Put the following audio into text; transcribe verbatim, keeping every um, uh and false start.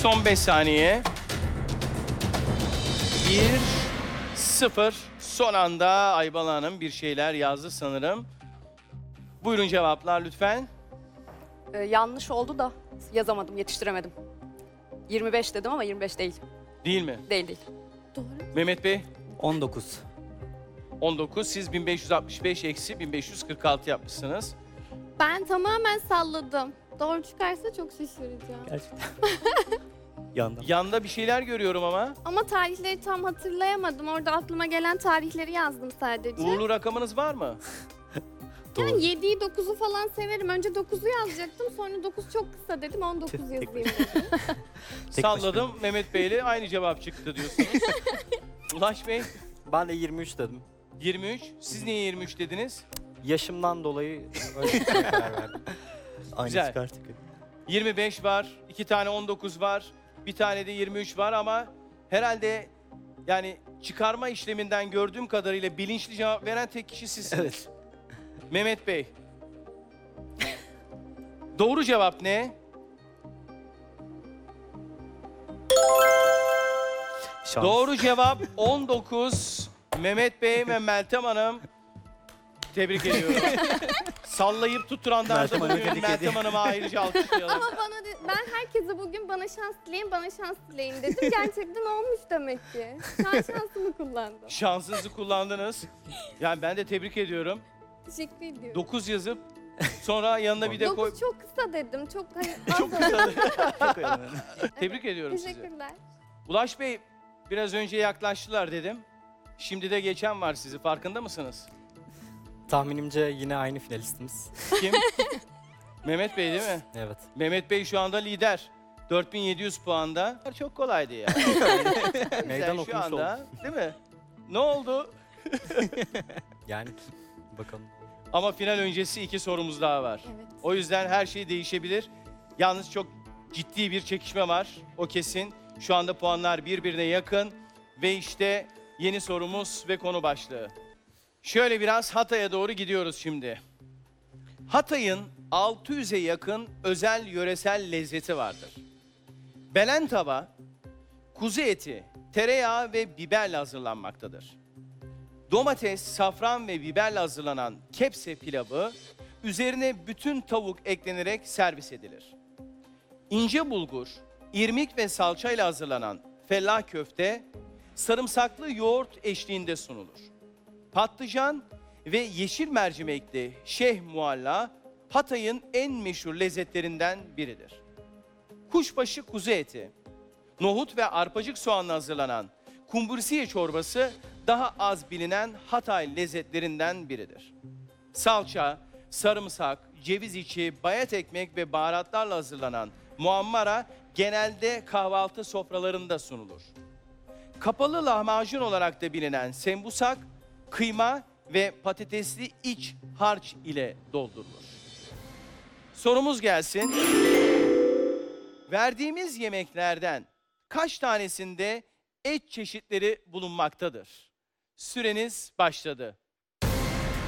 son beş saniye. bir sıfır. Son anda Aybala Hanım bir şeyler yazdı sanırım. Buyurun cevaplar lütfen. Ee, yanlış oldu da yazamadım, yetiştiremedim. yirmi beş dedim ama yirmi beş değil. Değil mi? Değil değil. Mehmet Bey on dokuz. on dokuz. Siz bin beş yüz altmış beş eksi bin beş yüz kırk altı yapmışsınız. Ben tamamen salladım. Doğru çıkarsa çok şaşıracağım. Gerçekten. Yandım. Yanda bir şeyler görüyorum ama. Ama tarihleri tam hatırlayamadım. Orada aklıma gelen tarihleri yazdım sadece. Uğurlu rakamınız var mı? Doğru. Yani yediyi dokuzu falan severim. Önce dokuzu yazacaktım. Sonra dokuz çok kısa dedim. on dokuz yazayım dedim. Tek Salladım. Mehmet Bey ile aynı cevap çıktı diyorsunuz. Ulaş Bey Ben de yirmi üç dedim. yirmi üç. Siz niye yirmi üç dediniz? Yaşımdan dolayı öyle bir şeye karar verdim. Aynı Güzel. çıkarttık. yirmi beş var, iki tane on dokuz var, bir tane de yirmi üç var ama herhalde yani çıkarma işleminden gördüğüm kadarıyla bilinçli cevap veren tek kişi sizsiniz. Evet. Mehmet Bey. Doğru cevap ne? Şans. Doğru cevap on dokuz. Mehmet Bey ve Meltem Hanım. Tebrik ediyorum. Sallayıp tutturandan da Meltem Hanım'ı bugün tebrik Meltem ediyorum. Hanım'a ayrıca alkışlayalım. Ama bana de- ben herkese bugün bana şans dileyin, bana şans dileyin dedim. Gerçekten olmuş demek ki. Şu an şansımı kullandım. Şansınızı kullandınız. Yani ben de tebrik ediyorum. Teşekkür ediyorum. dokuz yazıp sonra yanına bir de koy. dokuz çok kısa dedim. Çok hani az Çok oldu. Çok önemli. Tebrik ediyorum sizi. Teşekkürler. Ulaş Bey biraz önce yaklaştılar dedim. Şimdi de geçen var sizi farkında mısınız? Tahminimce yine aynı finalistimiz. Kim? Mehmet Bey değil mi? Evet. Mehmet Bey şu anda lider. dört bin yedi yüz puanda. Çok kolaydı ya. Meydan Sen şu okumuş anda olduk. değil mi? Ne oldu? Yani bakalım. Ama final öncesi iki sorumuz daha var. Evet. O yüzden her şey değişebilir. Yalnız çok ciddi bir çekişme var. O kesin. Şu anda puanlar birbirine yakın. Ve işte yeni sorumuz ve konu başlığı. Şöyle biraz Hatay'a doğru gidiyoruz şimdi. Hatay'ın altı yüze yakın özel yöresel lezzeti vardır. Belen tava, kuzu eti, tereyağı ve biberle hazırlanmaktadır. Domates, safran ve biberle hazırlanan kepse pilavı üzerine bütün tavuk eklenerek servis edilir. İnce bulgur, irmik ve salçayla hazırlanan fellah köfte sarımsaklı yoğurt eşliğinde sunulur. Patlıcan ve yeşil mercimekli şeh mualla Hatay'ın en meşhur lezzetlerinden biridir. Kuşbaşı kuzu eti, nohut ve arpacık soğanla hazırlanan kumbursiye çorbası daha az bilinen Hatay lezzetlerinden biridir. Salça, sarımsak, ceviz içi, bayat ekmek ve baharatlarla hazırlanan muammara genelde kahvaltı sofralarında sunulur. Kapalı lahmacun olarak da bilinen sembusak, kıyma ve patatesli iç harç ile doldurulur. Sorumuz gelsin. Verdiğimiz yemeklerden kaç tanesinde et çeşitleri bulunmaktadır? Süreniz başladı.